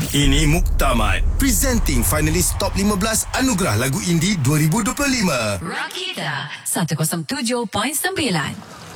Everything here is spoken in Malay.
Ini Muktamad, presenting finalis Top 15 Anugerah Lagu Indie 2025. Rakita 107.9.